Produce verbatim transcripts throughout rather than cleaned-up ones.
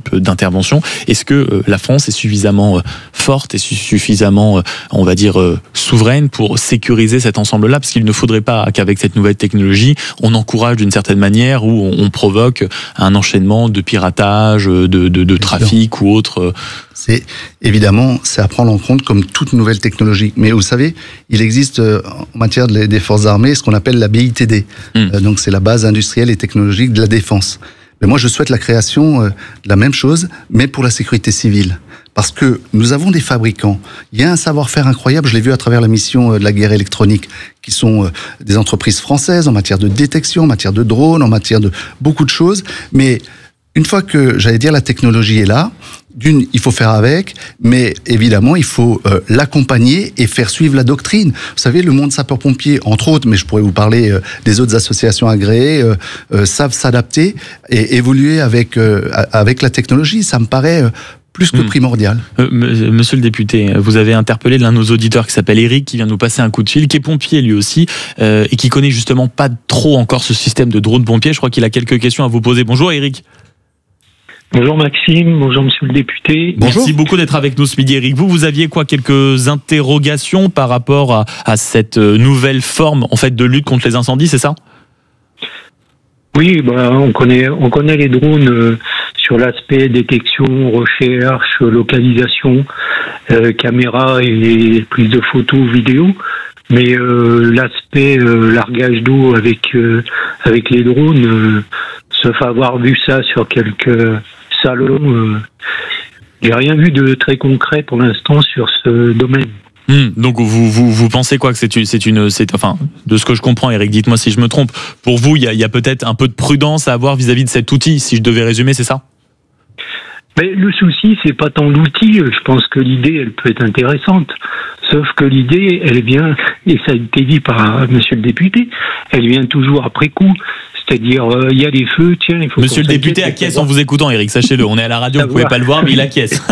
type d'intervention. Est-ce que euh, la France est suffisamment euh, forte et su- suffisamment, euh, on va dire, euh, souveraine pour sécuriser cet ensemble-là? Parce qu'il ne faudrait pas qu'avec cette nouvelle technologie, on encourage d'une certaine manière ou on, on provoque un enchaînement de piratage, de, de, de trafic ou autre. C'est évidemment, c'est à prendre en compte comme toute nouvelle technologie. Mais vous savez, il existe euh, en matière de, des forces armées ce qu'on appelle la B I T D. Mmh. Euh, donc c'est la base industrielle et technologique de la défense. Mais moi, je souhaite la création euh, de la même chose, mais pour la sécurité civile. Parce que nous avons des fabricants. Il y a un savoir-faire incroyable, je l'ai vu à travers la mission de la guerre électronique, qui sont euh, des entreprises françaises en matière de détection, en matière de drones, en matière de beaucoup de choses. Mais une fois que, j'allais dire, la technologie est là, d'une, il faut faire avec, mais évidemment, il faut euh, l'accompagner et faire suivre la doctrine. Vous savez, le monde sapeur-pompier, entre autres, mais je pourrais vous parler euh, des autres associations agréées, euh, euh, savent s'adapter et évoluer avec, euh, avec la technologie. Ça me paraît euh, plus que mmh. primordial. Euh, monsieur le député, vous avez interpellé l'un de nos auditeurs qui s'appelle Eric, qui vient nous passer un coup de fil, qui est pompier lui aussi, euh, et qui connaît justement pas trop encore ce système de drone pompier. Je crois qu'il a quelques questions à vous poser. Bonjour Eric. Bonjour Maxime, bonjour Monsieur le député. Bonjour. Merci beaucoup d'être avec nous ce midi, Eric. Vous, vous aviez quoi, quelques interrogations par rapport à, à cette nouvelle forme en fait de lutte contre les incendies, c'est ça? Oui, bah, on connaît, on connaît les drones euh, sur l'aspect détection, recherche, localisation, euh, caméra et prise de photos, vidéos. Mais euh, l'aspect euh, largage d'eau avec euh, avec les drones, euh, sauf avoir vu ça sur quelques salons, euh, j'ai rien vu de très concret pour l'instant sur ce domaine. Mmh, donc vous, vous vous pensez quoi que c'est une c'est une c'est enfin de ce que je comprends, Eric, dites-moi si je me trompe. Pour vous, il y a, il y a peut-être un peu de prudence à avoir vis-à-vis de cet outil, si je devais résumer, c'est ça? Mais le souci, c'est pas tant l'outil. Je pense que l'idée, elle peut être intéressante. Sauf que l'idée, elle vient, et ça a été dit par Monsieur le député, elle vient toujours après coup. C'est-à-dire, il euh, y a des feux, tiens, il faut... Monsieur le député acquiesce en vous écoutant, Eric, sachez-le. On est à la radio, vous pouvez pas le voir, mais il acquiesce.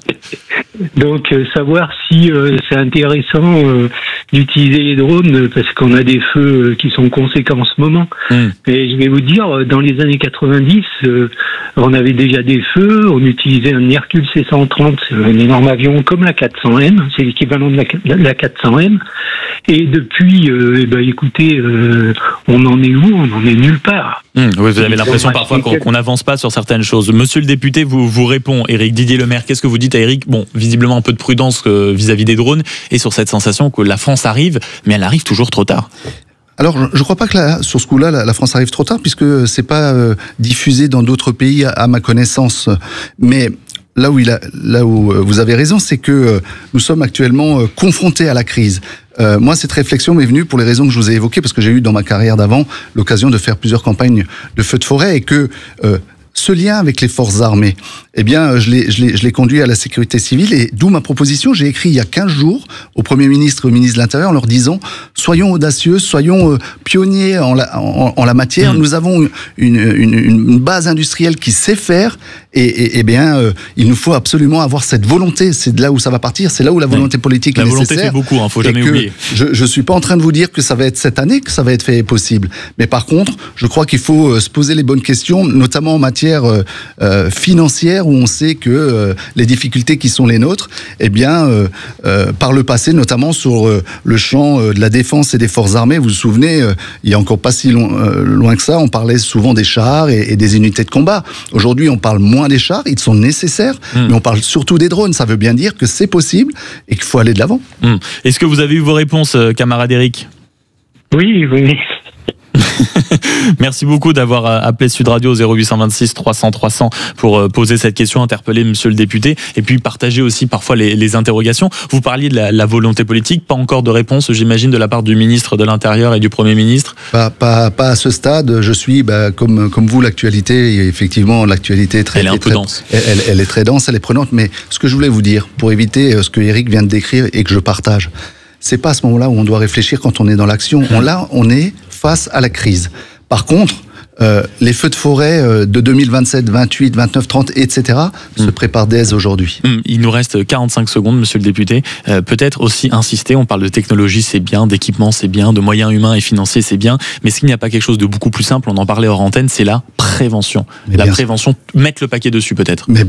Donc, euh, savoir si euh, c'est intéressant euh, d'utiliser les drones, parce qu'on a des feux euh, qui sont conséquents en ce moment. Mm. Et je vais vous dire, dans les années quatre-vingt-dix, euh, on avait déjà des feux, on utilisait un Hercule C cent trente, c'est un énorme avion comme la quatre cents M, c'est l'équivalent de la, la quatre cents M. Et depuis, euh, eh ben, écoutez, euh, on en est où? On en est nulle part. Mmh, oui, vous avez l'impression parfois qu'on n'avance pas sur certaines choses. Monsieur le député vous, vous répond, Éric Didier Lemaire, qu'est-ce que vous dites à Éric? Bon, visiblement un peu de prudence vis-à-vis des drones et sur cette sensation que la France arrive, mais elle arrive toujours trop tard. Alors, je ne crois pas que la, sur ce coup-là, la, la France arrive trop tard, puisque c'est pas euh, diffusé dans d'autres pays, à, à ma connaissance. Mais là où, il a, là où vous avez raison, c'est que euh, nous sommes actuellement euh, confrontés à la crise. Euh, moi, cette réflexion m'est venue pour les raisons que je vous ai évoquées, parce que j'ai eu dans ma carrière d'avant l'occasion de faire plusieurs campagnes de feux de forêt, et que euh, ce lien avec les forces armées, eh bien, je l'ai, je l'ai, je l'ai conduit à la sécurité civile, et d'où ma proposition. J'ai écrit il y a quinze jours au Premier ministre et au ministre de l'Intérieur en leur disant « Soyons audacieux, soyons euh, pionniers en la, en, en la matière. Mmh. Nous avons une, une, une base industrielle qui sait faire, et, et, et bien, euh, il nous faut absolument avoir cette volonté. C'est de là où ça va partir, c'est là où la volonté mmh. politique la est nécessaire. La volonté fait beaucoup, hein, faut jamais oublier. Je ne suis pas en train de vous dire que ça va être cette année que ça va être fait possible. Mais par contre, je crois qu'il faut euh, se poser les bonnes questions, notamment en matière euh, euh, financière, où on sait que euh, les difficultés qui sont les nôtres, eh bien, euh, euh, par le passé, notamment sur euh, le champ euh, de la défense et des forces armées, vous vous souvenez, euh, il y a encore pas si long, euh, loin que ça, on parlait souvent des chars et, et des unités de combat. Aujourd'hui, on parle moins des chars, ils sont nécessaires, mmh. mais on parle surtout des drones. Ça veut bien dire que c'est possible et qu'il faut aller de l'avant. Mmh. Est-ce que vous avez eu vos réponses, camarade Éric? Oui, oui. Merci beaucoup d'avoir appelé Sud Radio au zéro huit cent vingt-six trois cents trois cents pour poser cette question, interpeller monsieur le député et puis partager aussi parfois les, les interrogations. Vous parliez de la, la volonté politique, pas encore de réponse, j'imagine, de la part du ministre de l'Intérieur et du Premier ministre? Pas, pas, pas à ce stade. Je suis, bah, comme, comme vous, l'actualité, et effectivement, l'actualité est très... Elle est un peu très, dense. Elle, elle est très dense, elle est prenante, mais ce que je voulais vous dire, pour éviter ce que Éric vient de décrire et que je partage, c'est pas à ce moment-là où on doit réfléchir quand on est dans l'action. On, là, on est face à la crise. Par contre, euh, les feux de forêt euh, de deux mille vingt-sept, vingt-huit, vingt-neuf, trente, et cetera mmh. se préparent dès aujourd'hui. Mmh. Il nous reste quarante-cinq secondes, monsieur le député. Euh, peut-être aussi insister, on parle de technologie, c'est bien, d'équipement, c'est bien, de moyens humains et financiers, c'est bien, mais est-ce qu'il n'y a pas quelque chose de beaucoup plus simple, on en parlait hors antenne, c'est la prévention. Mais la prévention, sûr. Mettre le paquet dessus peut-être. Mais